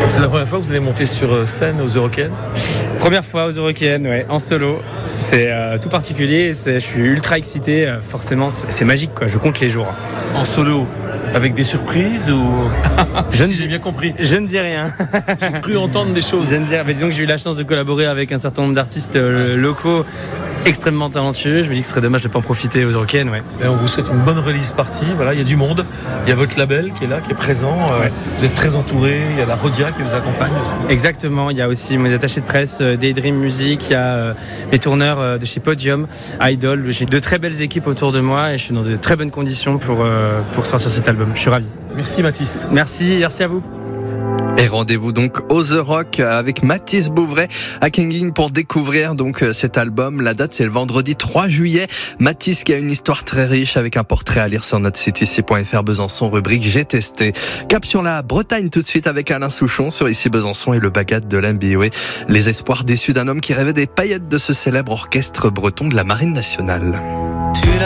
C'est la première fois que vous allez monter sur scène aux Eurocaines? Première fois aux Eurocaines, ouais, en solo. C'est tout particulier, je suis ultra excité, forcément c'est magique quoi, je compte les jours. En solo? Avec des surprises ou si j'ai bien compris. Je ne dis rien. J'ai cru entendre des choses. Je ne dis rien. Mais disons que j'ai eu la chance de collaborer avec un certain nombre d'artistes locaux extrêmement talentueux. Je me dis que ce serait dommage de ne pas en profiter aux Eurocaines. Ouais. Et on vous souhaite une bonne release party. Voilà, il y a du monde. Il y a votre label qui est là, qui est présent. Ouais. Vous êtes très entouré. Il y a la Rodia qui vous accompagne aussi. Exactement. Il y a aussi mes attachés de presse, Daydream Music. Il y a mes tourneurs de chez Podium, Idol. J'ai de très belles équipes autour de moi et je suis dans de très bonnes conditions pour sortir cet album. Je suis ravi. Merci Mathis. Merci à vous. Et rendez-vous donc au The Rock avec Mathis Bouvray à Kinging pour découvrir donc cet album. La date c'est le vendredi 3 juillet. Mathis qui a une histoire très riche avec un portrait à lire sur notre site ici.fr Besançon, rubrique J'ai testé. Cap sur la Bretagne tout de suite avec Alain Souchon sur Ici Besançon et le Bagat de l'MBOE. Les espoirs déçus d'un homme qui rêvait des paillettes de ce célèbre orchestre breton de la Marine nationale.